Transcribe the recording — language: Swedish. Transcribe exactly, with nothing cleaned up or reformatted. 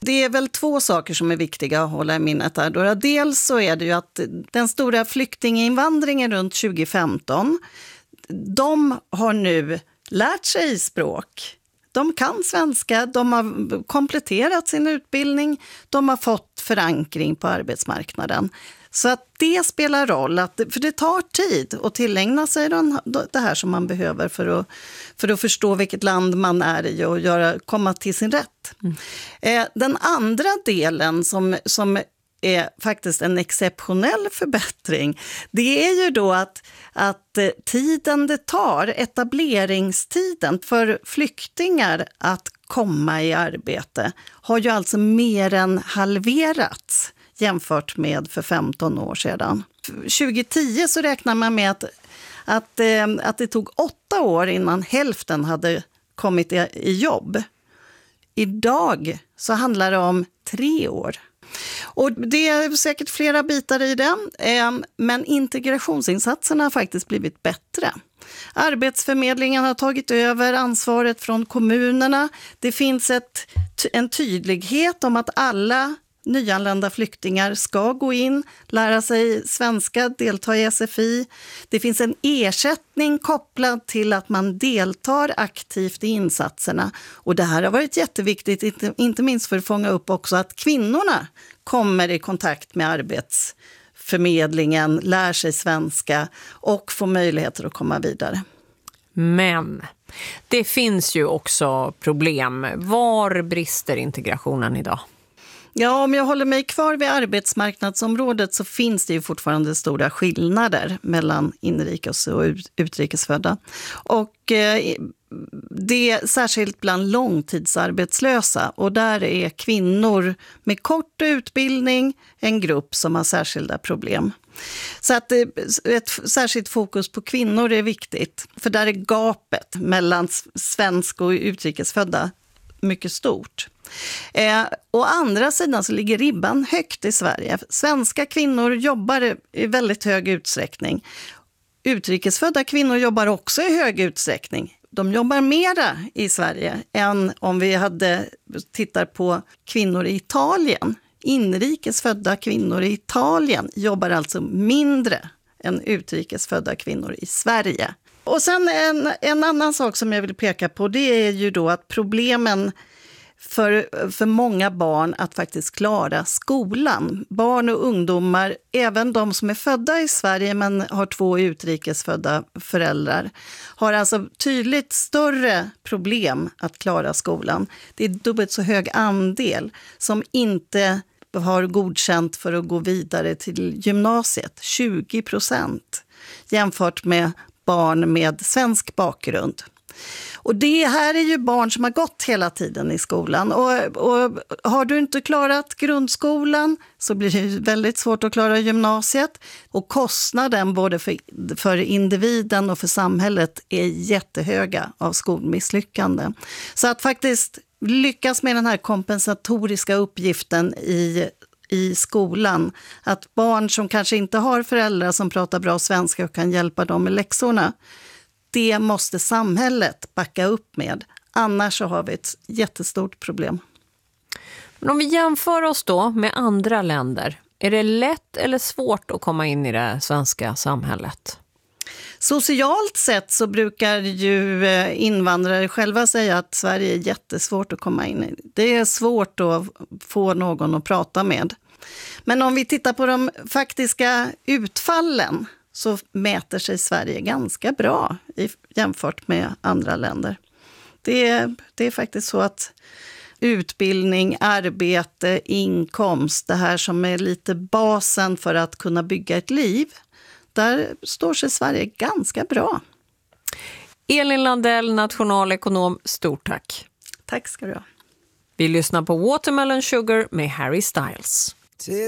Det är väl två saker som är viktiga att hålla i minnet där. Då. Dels så är det ju att den stora flyktinginvandringen runt tjugo femton, de har nu lärt sig språk. De kan svenska, de har kompletterat sin utbildning, de har fått förankring på arbetsmarknaden. Så att det spelar roll, att, för det tar tid att tillägna sig den, det här som man behöver för att, för att förstå vilket land man är i och göra, komma till sin rätt. Mm. Eh, den andra delen som, som är faktiskt en exceptionell förbättring, det är ju då att, att tiden det tar, etableringstiden för flyktingar att komma i arbete, har ju alltså mer än halverats jämfört med för femton år sedan. tjugo tio så räknar man med att, att, att det tog åtta år innan hälften hade kommit i, i jobb. Idag så handlar det om tre år. Och det är säkert flera bitar i det, men integrationsinsatserna har faktiskt blivit bättre. Arbetsförmedlingen har tagit över ansvaret från kommunerna. Det finns ett, en tydlighet om att alla nyanlända flyktingar ska gå in, lära sig svenska, delta i S F I. Det finns en ersättning kopplad till att man deltar aktivt i insatserna. Och det här har varit jätteviktigt, inte, inte minst för att fånga upp också att kvinnorna kommer i kontakt med arbetsförmedlingen, lär sig svenska och får möjligheter att komma vidare. Men det finns ju också problem. Var brister integrationen idag? Ja, om jag håller mig kvar vid arbetsmarknadsområdet så finns det ju fortfarande stora skillnader mellan inrikes och utrikesfödda. Och eh, det är särskilt bland långtidsarbetslösa, och där är kvinnor med kort utbildning en grupp som har särskilda problem. Så att ett särskilt fokus på kvinnor är viktigt, för där är gapet mellan svensk och utrikesfödda mycket stort. Eh, å andra sidan så ligger ribban högt i Sverige. Svenska kvinnor jobbar i väldigt hög utsträckning. Utrikesfödda kvinnor jobbar också i hög utsträckning. De jobbar mera i Sverige än om vi hade tittar på kvinnor i Italien. Inrikesfödda kvinnor i Italien jobbar alltså mindre än utrikesfödda kvinnor i Sverige. Och sen en, en annan sak som jag vill peka på, det är ju då att problemen för, för många barn att faktiskt klara skolan. Barn och ungdomar, även de som är födda i Sverige men har två utrikesfödda föräldrar, har alltså tydligt större problem att klara skolan. Det är dubbelt så hög andel som inte har godkänt för att gå vidare till gymnasiet, tjugo procent, jämfört med barn med svensk bakgrund. Och det här är ju barn som har gått hela tiden i skolan. Och, och har du inte klarat grundskolan så blir det väldigt svårt att klara gymnasiet. Och kostnaden både för, för individen och för samhället är jättehöga av skolmisslyckande. Så att faktiskt lyckas med den här kompensatoriska uppgiften i i skolan, att barn som kanske inte har föräldrar som pratar bra svenska och kan hjälpa dem med läxorna, det måste samhället backa upp med. Annars så har vi ett jättestort problem. Men om vi jämför oss då med andra länder, är det lätt eller svårt att komma in i det svenska samhället? Socialt sett så brukar ju invandrare själva säga att Sverige är jättesvårt att komma in i. Det är svårt att få någon att prata med. Men om vi tittar på de faktiska utfallen så mäter sig Sverige ganska bra jämfört med andra länder. Det är, det är faktiskt så att utbildning, arbete, inkomst, det här som är lite basen för att kunna bygga ett liv, där står sig Sverige ganska bra. Elin Landell, nationalekonom, stort tack. Tack ska du ha. Vi lyssnar på Watermelon Sugar med Harry Styles.